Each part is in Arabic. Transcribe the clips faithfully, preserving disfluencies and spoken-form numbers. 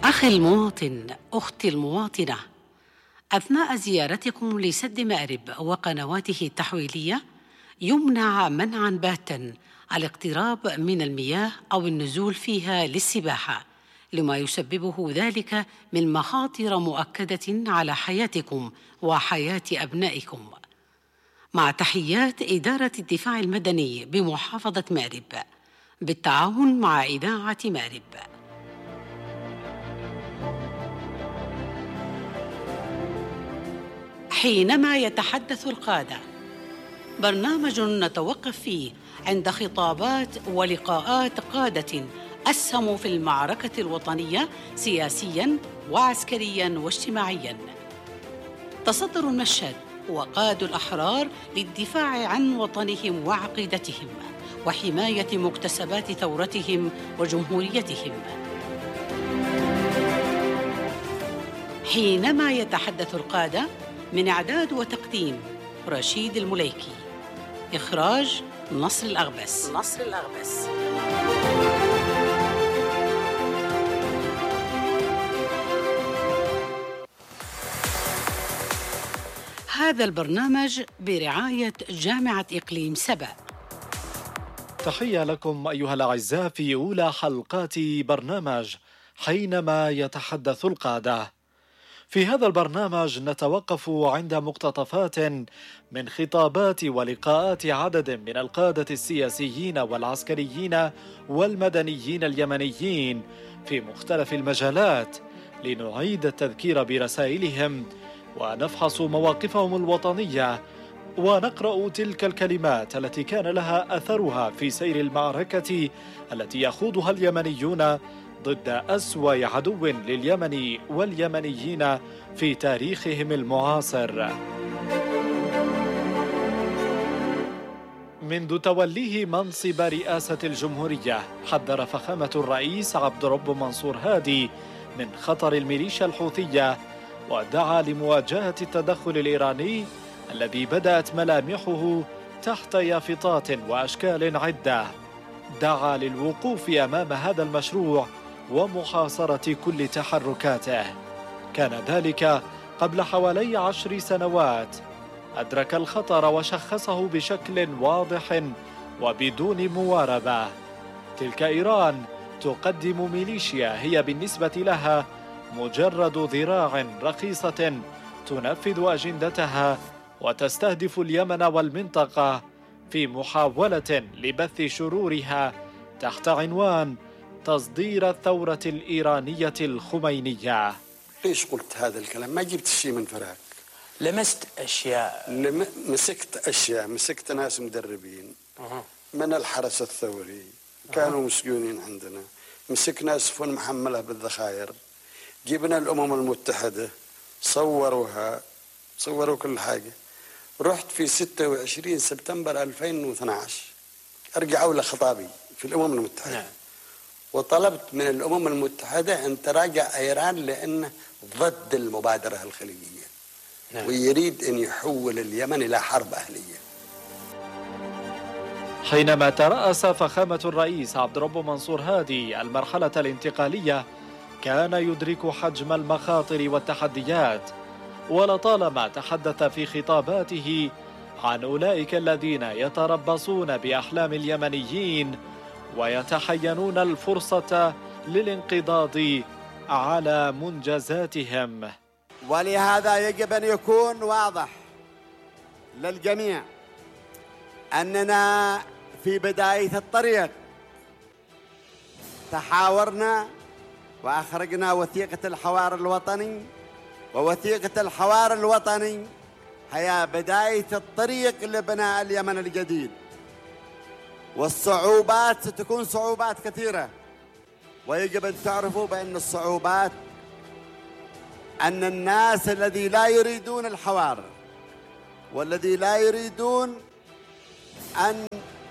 أخي المواطن، أختي المواطنة، أثناء زيارتكم لسد مأرب وقنواته التحويلية يمنع منعاً باتاً الاقتراب من المياه أو النزول فيها للسباحة، لما يسببه ذلك من مخاطر مؤكدة على حياتكم وحياة أبنائكم. مع تحيات إدارة الدفاع المدني بمحافظة مأرب بالتعاون مع إذاعة مأرب. حينما يتحدث القادة، برنامج نتوقف فيه عند خطابات ولقاءات قادة أسهموا في المعركة الوطنية سياسياً وعسكرياً واجتماعياً. تصدروا المشهد وقادوا الأحرار للدفاع عن وطنهم وعقيدتهم وحماية مكتسبات ثورتهم وجمهوريتهم. حينما يتحدث القادة، من إعداد وتقديم رشيد المليكي، إخراج نصر الأغبس. نصر الأغبس. هذا البرنامج برعاية جامعة إقليم سبأ. تحية لكم أيها الأعزاء في أولى حلقات برنامج حينما يتحدث القادة. في هذا البرنامج نتوقف عند مقتطفات من خطابات ولقاءات عدد من القادة السياسيين والعسكريين والمدنيين اليمنيين في مختلف المجالات، لنعيد التذكير برسائلهم ونفحص مواقفهم الوطنية، ونقرأ تلك الكلمات التي كان لها أثرها في سير المعركة التي يخوضها اليمنيون ضد أسوأ عدو لليمن واليمنيين في تاريخهم المعاصر. منذ توليه منصب رئاسة الجمهورية، حذر فخامة الرئيس عبد رب منصور هادي من خطر الميليشيا الحوثية، ودعا لمواجهة التدخل الإيراني الذي بدأت ملامحه تحت يافطات وأشكال عدة. دعا للوقوف أمام هذا المشروع ومحاصرة كل تحركاته. كان ذلك قبل حوالي عشر سنوات. أدرك الخطر وشخصه بشكل واضح وبدون مواربة. تلك إيران تقدم ميليشيا هي بالنسبة لها مجرد ذراع رخيصة تنفذ أجندتها وتستهدف اليمن والمنطقة في محاولة لبث شرورها تحت عنوان تصدير الثورة الإيرانية الخمينية. ليش قلت هذا الكلام؟ ما جبت شيء من فراغ. لمست أشياء، لم... مسكت أشياء، مسكت ناس مدربين أه. من الحرس الثوري كانوا أه. مسجونين عندنا، مسكنا سفن محملة بالذخائر، جبنا الأمم المتحدة صوروها، صوروا كل حاجة. رحت في ستة وعشرين سبتمبر ألفين واثني عشر أرجعوا لخطابي في الأمم المتحدة نعم. وطلبت من الأمم المتحدة أن تراجع إيران لأنه ضد المبادرة الخليجية نعم. ويريد أن يحول اليمن إلى حرب أهلية. حينما ترأس فخامة الرئيس عبد رب منصور هادي المرحلة الانتقالية، كان يدرك حجم المخاطر والتحديات، ولطالما تحدث في خطاباته عن أولئك الذين يتربصون بأحلام اليمنيين ويتحينون الفرصة للانقضاض على منجزاتهم. ولهذا يجب أن يكون واضح للجميع أننا في بداية الطريق تحاورنا وأخرجنا وثيقة الحوار الوطني، ووثيقة الحوار الوطني هي بداية الطريق لبناء اليمن الجديد. والصعوبات ستكون صعوبات كثيرة، ويجب أن تعرفوا بأن الصعوبات أن الناس الذي لا يريدون الحوار والذي لا يريدون أن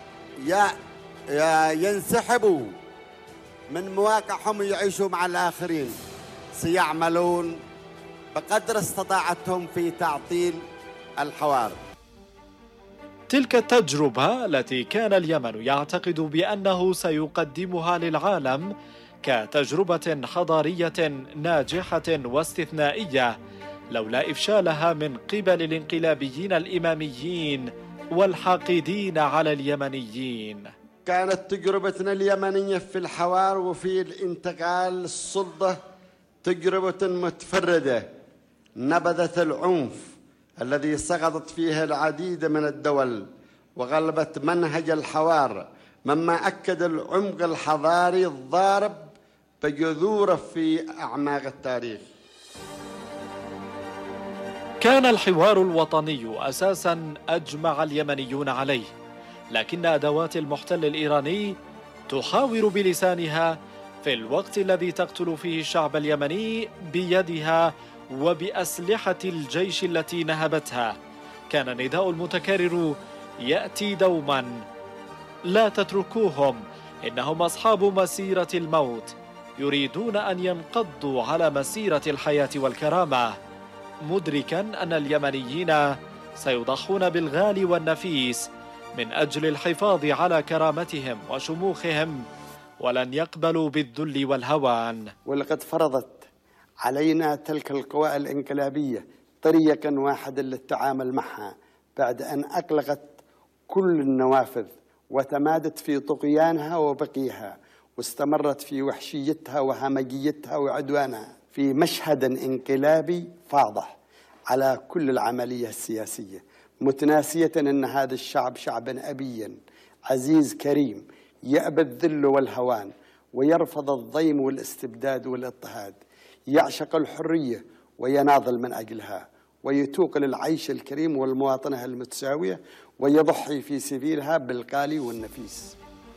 ينسحبوا من مواقعهم ويعيشوا مع الآخرين سيعملون بقدر استطاعتهم في تعطيل الحوار. تلك التجربة التي كان اليمن يعتقد بأنه سيقدمها للعالم كتجربة حضارية ناجحة واستثنائية لولا إفشالها من قبل الانقلابيين الإماميين والحاقدين على اليمنيين. كانت تجربتنا اليمنية في الحوار وفي الانتقال للسلطة تجربة متفردة نبذت العنف الذي سقطت فيها العديد من الدول وغلبت منهج الحوار، مما أكد العمق الحضاري الضارب بجذوره في أعماق التاريخ. كان الحوار الوطني أساساً أجمع اليمنيون عليه، لكن أدوات المحتل الإيراني تحاور بلسانها في الوقت الذي تقتل فيه الشعب اليمني بيدها وبأسلحة الجيش التي نهبتها. كان النداء المتكرر يأتي دوما: لا تتركوهم، إنهم أصحاب مسيرة الموت، يريدون أن ينقضوا على مسيرة الحياة والكرامة، مدركا أن اليمنيين سيضحون بالغالي والنفيس من أجل الحفاظ على كرامتهم وشموخهم، ولن يقبلوا بالذل والهوان. ولقد فرضت علينا تلك القوى الانقلابية طريقا واحدا للتعامل معها بعد أن أغلقت كل النوافذ وتمادت في طغيانها وبقيها، واستمرت في وحشيتها وهمجيتها وعدوانها في مشهد انقلابي فاضح على كل العملية السياسية، متناسية أن هذا الشعب شعبا أبيا عزيز كريم يأبى الذل والهوان ويرفض الضيم والاستبداد والاضطهاد، يعشق الحرية ويناضل من أجلها، ويتوق للعيش الكريم والمواطنة المتساوية، ويضحي في سبيلها بالغالي والنفيس.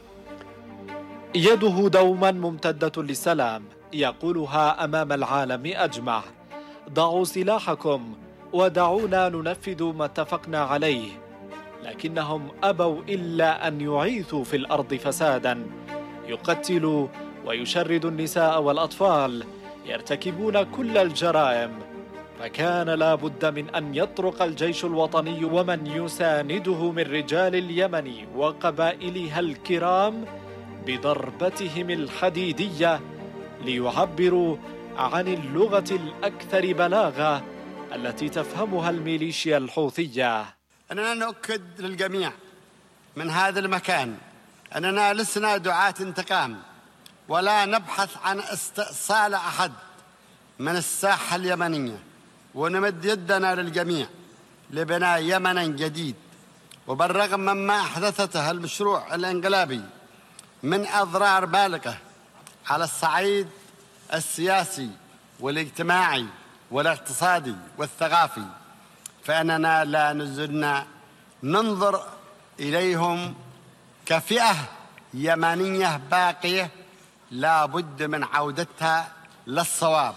يده دوما ممتدة للسلام، يقولها أمام العالم أجمع: ضعوا سلاحكم ودعونا ننفذ ما اتفقنا عليه. لكنهم أبوا إلا أن يعيثوا في الأرض فسادا، يقتلوا ويشردوا النساء والأطفال، يرتكبون كل الجرائم. فكان لا بد من أن يطرق الجيش الوطني ومن يسانده من رجال اليمن وقبائلها الكرام بضربتهم الحديدية ليعبروا عن اللغة الأكثر بلاغة التي تفهمها الميليشيا الحوثية. أننا نؤكد للجميع من هذا المكان أننا لسنا دعاة انتقام، ولا نبحث عن استئصال أحد من الساحة اليمنية، ونمد يدنا للجميع لبناء يمن جديد. وبالرغم مما أحدثته المشروع الانقلابي من أضرار بالغة على الصعيد السياسي والاجتماعي والاقتصادي والثقافي، فإننا لا نزلنا ننظر إليهم كفئة يمنية باقية لا بد من عودتها للصواب.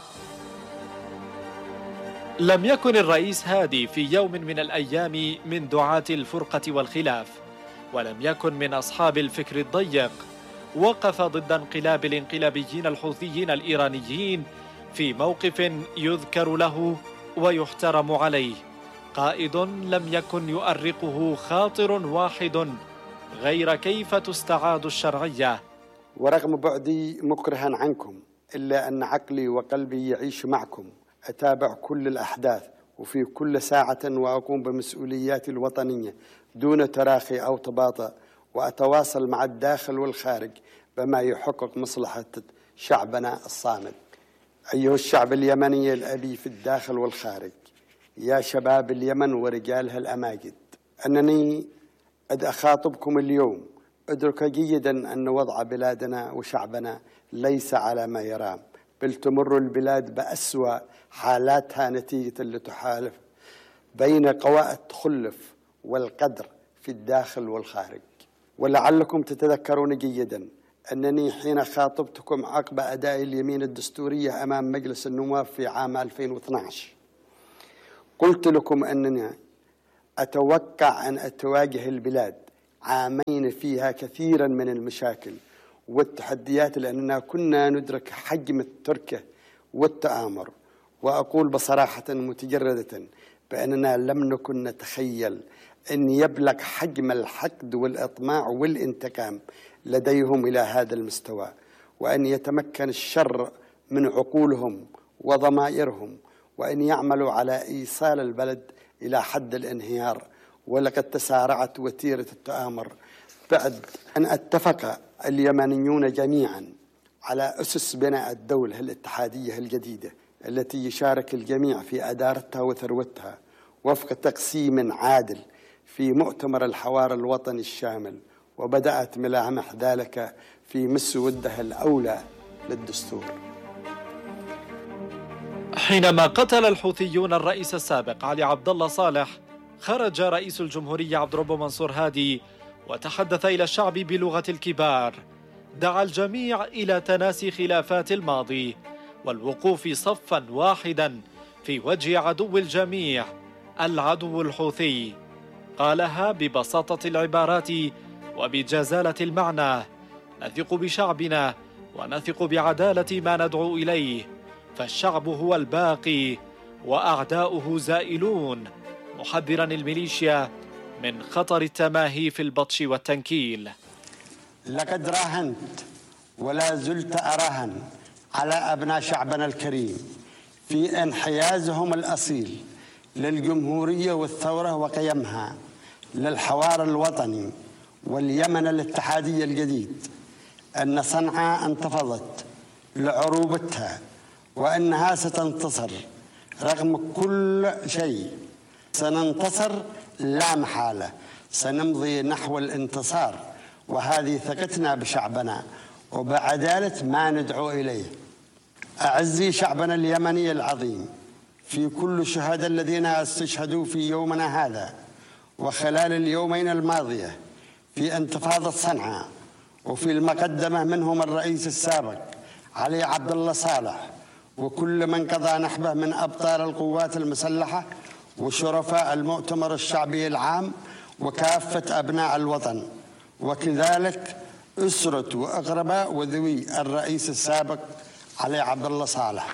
لم يكن الرئيس هادي في يوم من الأيام من دعاة الفرقة والخلاف، ولم يكن من أصحاب الفكر الضيق. وقف ضد انقلاب الانقلابيين الحوثيين الإيرانيين في موقف يذكر له ويحترم عليه، قائد لم يكن يؤرقه خاطر واحد غير كيف تستعاد الشرعية. ورغم بعدي مكرها عنكم إلا أن عقلي وقلبي يعيش معكم، أتابع كل الأحداث وفي كل ساعة، وأقوم بمسؤولياتي الوطنية دون تراخي أو تباطؤ، وأتواصل مع الداخل والخارج بما يحقق مصلحة شعبنا الصامد. أيها الشعب اليمني الأبي في الداخل والخارج، يا شباب اليمن ورجالها الأماجد، أنني أد أخاطبكم اليوم أدرك جيدا أن وضع بلادنا وشعبنا ليس على ما يرام، بل تمر البلاد بأسوأ حالاتها نتيجة لتحالف بين قوى التخلف والقدر في الداخل والخارج. ولعلكم تتذكرون جيدا أنني حين خاطبتكم عقب أداء اليمين الدستورية أمام مجلس النواب في عام ألفين واثني عشر قلت لكم أنني أتوقع أن أتواجه البلاد عامين فيها كثيرا من المشاكل والتحديات، لأننا كنا ندرك حجم التركة والتآمر. وأقول بصراحة متجردة بأننا لم نكن نتخيل أن يبلغ حجم الحقد والإطماع والانتقام لديهم إلى هذا المستوى، وأن يتمكن الشر من عقولهم وضمائرهم، وأن يعملوا على إيصال البلد إلى حد الانهيار. ولقد تسارعت وتيرة التآمر بعد أن اتفق اليمنيون جميعا على أسس بناء الدولة الاتحادية الجديدة التي يشارك الجميع في أدارتها وثروتها وفق تقسيم عادل في مؤتمر الحوار الوطني الشامل، وبدأت ملامح ذلك في مسودها الأولى للدستور. حينما قتل الحوثيون الرئيس السابق علي عبد الله صالح، خرج رئيس الجمهورية عبد الرب منصور هادي وتحدث إلى الشعب بلغة الكبار، دعا الجميع إلى تناسي خلافات الماضي والوقوف صفا واحدا في وجه عدو الجميع، العدو الحوثي. قالها ببساطة العبارات وبجزالة المعنى: نثق بشعبنا ونثق بعدالة ما ندعو إليه، فالشعب هو الباقي وأعداؤه زائلون، محذرا الميليشيا من خطر التماهي في البطش والتنكيل. لقد راهنت ولا زلت أراهن على أبناء شعبنا الكريم في انحيازهم الأصيل للجمهورية والثورة وقيمها، للحوار الوطني واليمن الاتحادي الجديد، أن صنعاء انتفضت لعروبتها وأنها ستنتصر رغم كل شيء. سننتصر لا محالة، سنمضي نحو الانتصار، وهذه ثقتنا بشعبنا وبعدالة ما ندعو إليه. أعزي شعبنا اليمني العظيم في كل الشهداء الذين استشهدوا في يومنا هذا وخلال اليومين الماضية في انتفاضة صنعاء، وفي المقدمة منهم الرئيس السابق علي عبد الله صالح وكل من قضى نحبه من أبطال القوات المسلحة وشرفاء المؤتمر الشعبي العام وكافة أبناء الوطن، وكذلك أسرة وأقرباء وذوي الرئيس السابق علي عبد الله صالح.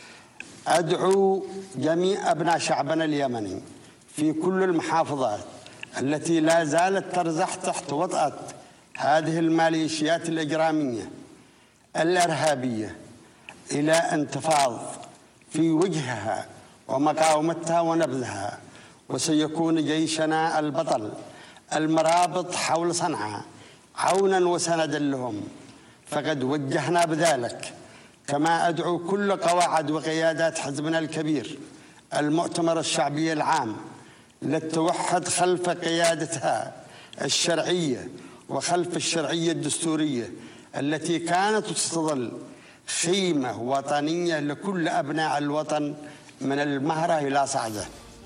أدعو جميع أبناء شعبنا اليمني في كل المحافظات التي لا زالت ترزح تحت وطأة هذه الميليشيات الإجرامية الإرهابية إلى انتفاض في وجهها ومقاومتها ونبذها، وسيكون جيشنا البطل المرابط حول صنعاء عونا وسندا لهم، فقد وجهنا بذلك. كما أدعو كل قواعد وقيادات حزبنا الكبير المؤتمر الشعبي العام للتوحد خلف قيادتها الشرعية وخلف الشرعية الدستورية التي كانت ستظل خيمة وطنية لكل أبناء الوطن من المهرة إلى صعدة.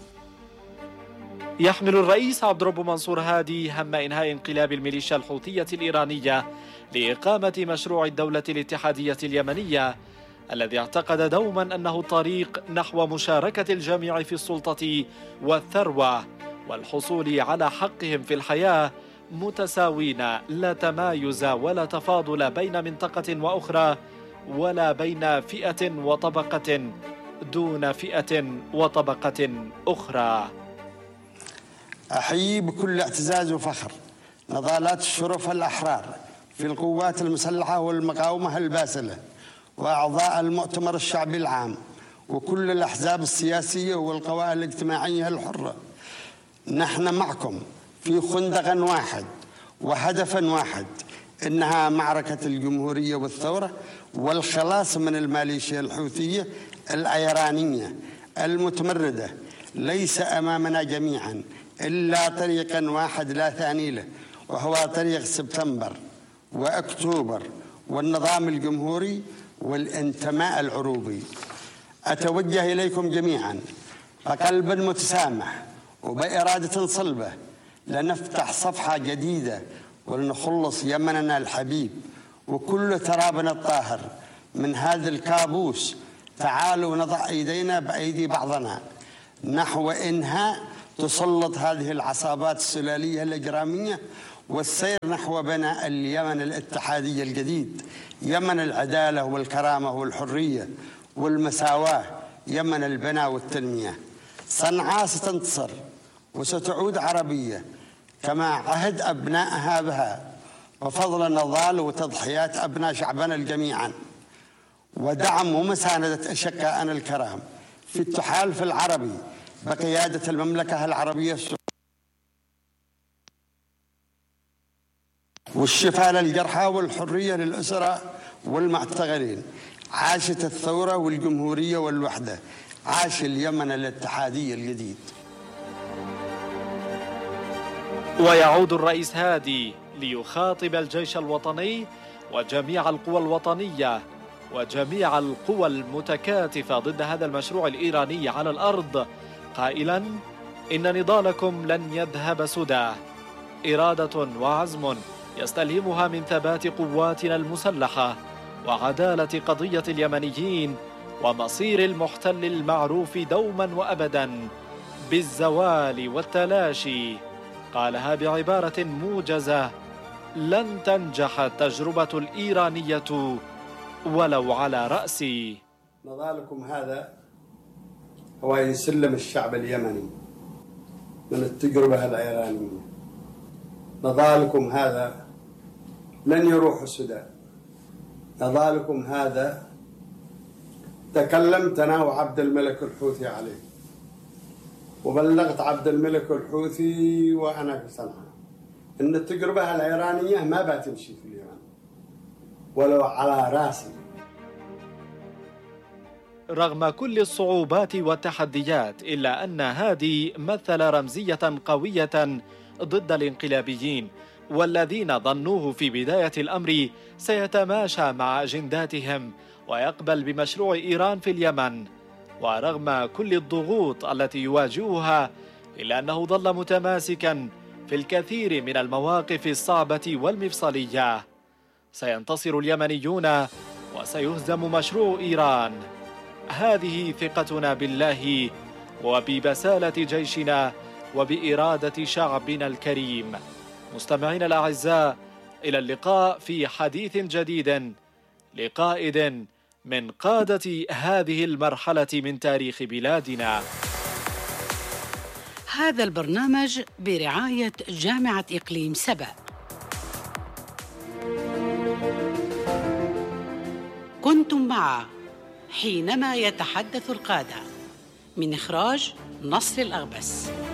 يحمل الرئيس عبد الرب منصور هادي هم إنهاء انقلاب الميليشيا الحوثية الإيرانية لإقامة مشروع الدولة الاتحادية اليمنية، الذي اعتقد دوما أنه الطريق نحو مشاركة الجميع في السلطة والثروة والحصول على حقهم في الحياة متساوين، لا تمايز ولا تفاضل بين منطقة وأخرى، ولا بين فئة وطبقة دون فئة وطبقة أخرى. أحيي بكل اعتزاز وفخر نضالات الشرفاء الأحرار في القوات المسلحة والمقاومة الباسلة وأعضاء المؤتمر الشعبي العام وكل الأحزاب السياسية والقوى الاجتماعية الحرة. نحن معكم في خندق واحد وهدف واحد، إنها معركة الجمهورية والثورة والخلاص من الميليشيا الحوثية الإيرانية المتمردة. ليس أمامنا جميعا إلا طريقا واحد لا ثاني له، وهو طريق سبتمبر وأكتوبر والنظام الجمهوري والانتماء العروبي. أتوجه إليكم جميعا بقلب متسامح وبإرادة صلبة لنفتح صفحة جديدة ولنخلص يمننا الحبيب وكل ترابنا الطاهر من هذا الكابوس. تعالوا نضع أيدينا بأيدي بعضنا نحو إنهاء تسلط هذه العصابات السلالية الإجرامية والسير نحو بناء اليمن الاتحادي الجديد، يمن العدالة والكرامة والحرية والمساواة، يمن البناء والتنمية. صنعاء ستنتصر وستعود عربية كما عهد أبنائها بها، وفضل نضال وتضحيات أبناء شعبنا الجميعا، ودعم ومساندة أشقائنا الكرام في التحالف العربي بقيادة المملكة العربية السعودية، والشفاء للجرحى والحرية للأسرى والمعتقلين. عاشت الثورة والجمهورية والوحدة، عاش اليمن الاتحادي الجديد. ويعود الرئيس هادي ليخاطب الجيش الوطني وجميع القوى الوطنية وجميع القوى المتكاتفة ضد هذا المشروع الإيراني على الأرض، قائلا: إن نضالكم لن يذهب سدى، إرادة وعزم يستلهمها من ثبات قواتنا المسلحة وعدالة قضية اليمنيين ومصير المحتل المعروف دوما وأبدا بالزوال والتلاشي. قالها بعبارة موجزة: لن تنجح التجربة الإيرانية ولو على رأسي. نضالكم هذا هو يسلم الشعب اليمني من التجربة الإيرانية. نضالكم هذا لن يروح السودان. نضالكم هذا تكلمت أنا وعبد الملك الحوثي عليه، وبلغت عبد الملك الحوثي وأنا في صنعاء إن التجربة الإيرانية ما بتمشي في اليمن ولو على راسي. رغم كل الصعوبات والتحديات، إلا أن هادي مثل رمزية قوية ضد الانقلابيين والذين ظنوه في بداية الأمر سيتماشى مع أجنداتهم ويقبل بمشروع إيران في اليمن. ورغم كل الضغوط التي يواجهها، إلا أنه ظل متماسكا في الكثير من المواقف الصعبة والمفصلية. سينتصر اليمنيون وسيهزم مشروع إيران. هذه ثقتنا بالله وببسالة جيشنا وبإرادة شعبنا الكريم. مستمعينا الأعزاء، إلى اللقاء في حديث جديد لقائد من قادة هذه المرحلة من تاريخ بلادنا. هذا البرنامج برعاية جامعة إقليم سبأ. كنتم مع حينما يتحدث القادة، من إخراج نصر الأغبس.